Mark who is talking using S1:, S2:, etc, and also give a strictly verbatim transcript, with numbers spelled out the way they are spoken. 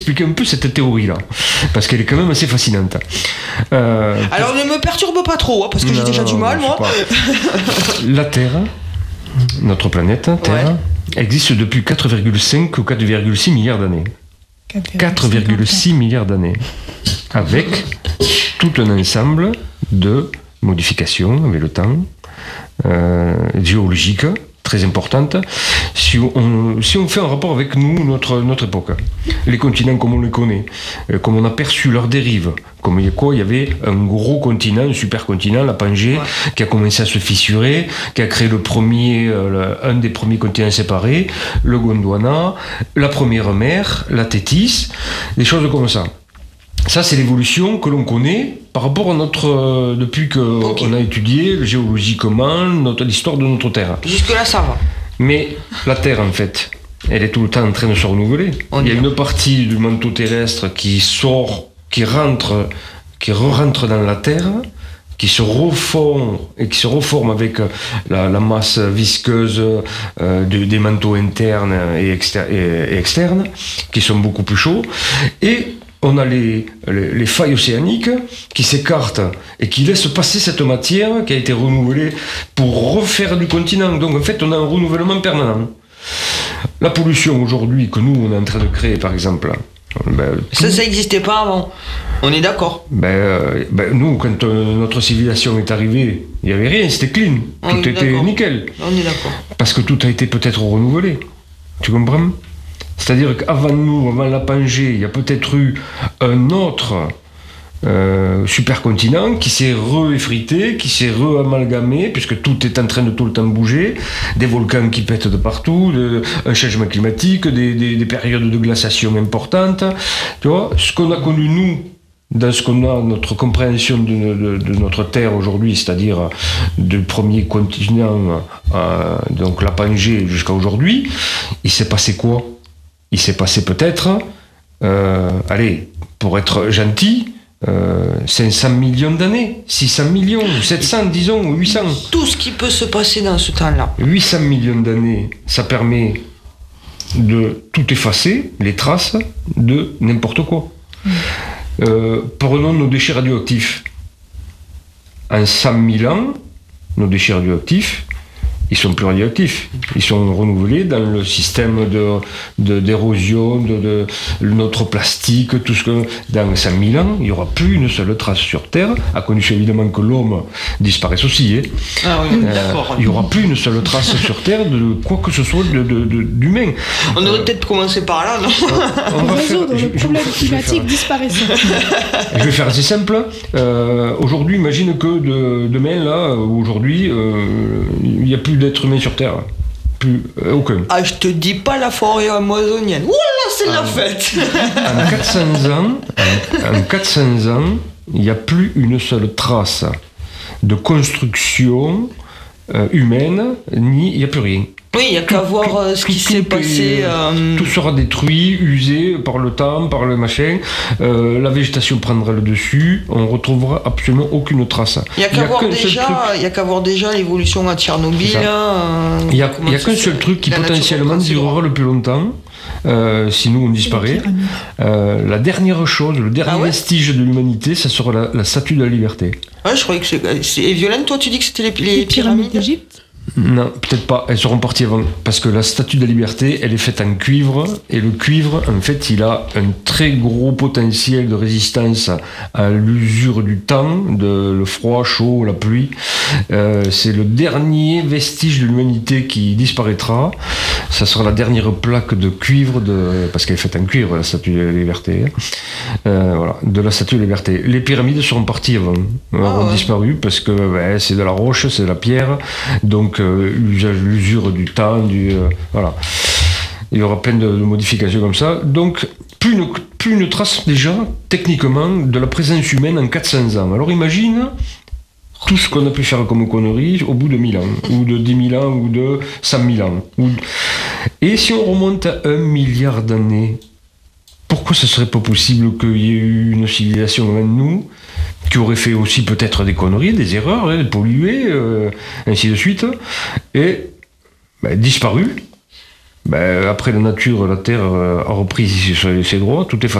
S1: expliquer un peu cette théorie-là, parce qu'elle est quand même assez fascinante.
S2: Euh, Alors ne me perturbe pas trop, hein, parce que non, j'ai déjà du mal, moi.
S1: La Terre, notre planète Terre, ouais. existe depuis quatre virgule cinq ou quatre virgule six milliards d'années. quatre virgule six milliards d'années. Avec tout un ensemble de modifications avec le temps, euh, géologiques, très importante, si on, si on fait un rapport avec nous, notre, notre époque. Les continents comme on les connaît, comme on a perçu leur dérive, comme il y a quoi, il y avait un gros continent, un supercontinent, la Pangée, ouais. qui a commencé à se fissurer, qui a créé le premier, le, un des premiers continents séparés, le Gondwana, la première mer, la Thétis, des choses comme ça. Ça, c'est l'évolution que l'on connaît par rapport à notre... Euh, depuis qu'on okay. a étudié géologiquement notre, l'histoire de notre Terre.
S2: Jusque-là, ça va.
S1: Mais la Terre, en fait, elle est tout le temps en train de se renouveler. On Il y a une partie du manteau terrestre qui sort, qui rentre, qui re-rentre dans la Terre, qui se reforme et qui se reforme avec la, la masse visqueuse euh, de, des manteaux internes et, exter- et, et externes, qui sont beaucoup plus chauds. Et on a les, les, les failles océaniques qui s'écartent et qui laissent passer cette matière qui a été renouvelée pour refaire du continent. Donc en fait, on a un renouvellement permanent. La pollution aujourd'hui que nous, on est en train de créer, par exemple... Ben,
S2: tout, ça, ça n'existait pas avant. On est d'accord.
S1: Ben, euh, ben, nous, quand euh, notre civilisation est arrivée, il n'y avait rien, c'était clean. On tout était d'accord. nickel.
S2: On est d'accord.
S1: Parce que tout a été peut-être renouvelé. Tu comprends ? C'est-à-dire qu'avant nous, avant la Pangée, il y a peut-être eu un autre euh, supercontinent qui s'est re-effrité, qui s'est re-amalgamé, puisque tout est en train de tout le temps bouger, des volcans qui pètent de partout, de, un changement climatique, des, des, des périodes de glaciation importantes. Tu vois, ce qu'on a connu, nous, dans ce qu'on a, notre compréhension de, de, de notre Terre aujourd'hui, c'est-à-dire du premier continent, euh, donc la Pangée jusqu'à aujourd'hui, il s'est passé quoi ? Il s'est passé peut-être, euh, allez, pour être gentil, euh, cinq cents millions d'années, six cents millions, sept cents, disons, ou huit cents.
S2: Tout ce qui peut se passer dans ce temps-là.
S1: huit cents millions d'années, ça permet de tout effacer, les traces de n'importe quoi. Mmh. Euh, prenons nos déchets radioactifs. En cent mille ans, nos déchets radioactifs, ils sont plus radioactifs. Ils sont renouvelés dans le système de, de, d'érosion, de, de notre plastique, tout ce que... Dans cinq mille ans, il n'y aura plus une seule trace sur Terre, à condition évidemment que l'homme disparaisse aussi. Hein.
S2: Ah oui, euh, d'accord.
S1: Il n'y aura plus une seule trace sur Terre de quoi que ce soit de, de, de, d'humain.
S2: On aurait euh, peut-être commencé par là, non ?
S3: On va résoudre le problème climatique disparaissant.
S1: Je vais faire assez simple. Euh, aujourd'hui, imagine que de, demain, là, aujourd'hui, euh, il n'y a plus d'êtres humains sur Terre. Plus euh, aucun.
S2: Ah, je te dis pas la forêt amazonienne. Oula, c'est ah, la fête.
S1: En quatre cents ans, en, en quatre cents ans, il n'y a plus une seule trace de construction euh, humaine, ni il n'y a plus rien.
S2: Oui, il n'y a qu'à voir euh, ce tout, qui tout s'est passé.
S1: Est, euh... Tout sera détruit, usé par le temps, par le machin. Euh, la végétation prendra le dessus. On ne retrouvera absolument aucune trace.
S2: Il n'y a qu'à voir, qu voir déjà l'évolution à Tchernobyl.
S1: Il n'y a, a qu'un seul truc qui potentiellement durera le plus longtemps. Euh, si nous on disparaît, euh, la dernière chose, le dernier ah ouais vestige de l'humanité, ça sera la, la statue de la liberté.
S2: Ouais, je croyais que c'est. c'est... Et Violaine, toi, tu dis que c'était les, les,
S3: les pyramides d'Égypte ?
S1: Non, peut-être pas. Elles seront parties avant. Parce que la statue de la liberté, elle est faite en cuivre. Et le cuivre, en fait, il a un très gros potentiel de résistance à l'usure du temps, de le froid, chaud, la pluie. Euh, c'est le dernier vestige de l'humanité qui disparaîtra. Ça sera la dernière plaque de cuivre, de... parce qu'elle est faite en cuivre, la statue de la liberté. Euh, voilà, de la statue de la liberté. Les pyramides seront parties avant. Elles oh, auront ouais. disparu parce que ben, c'est de la roche, c'est de la pierre. Donc, euh, l'usure du temps, du, euh, voilà. Il y aura plein de, de modifications comme ça. Donc, plus une, plus une trace déjà, techniquement, de la présence humaine en quatre cents ans. Alors imagine tout ce qu'on a pu faire comme conneries au bout de mille ans, ou de dix mille ans, ou de cent mille ans. Ou... Et si on remonte à un milliard d'années, pourquoi ce serait pas possible qu'il y ait eu une civilisation avant nous qui aurait fait aussi peut-être des conneries, des erreurs, hein, polluer, euh, ainsi de suite, et ben, disparu, Ben, après la nature, la terre a repris ses droits, tout est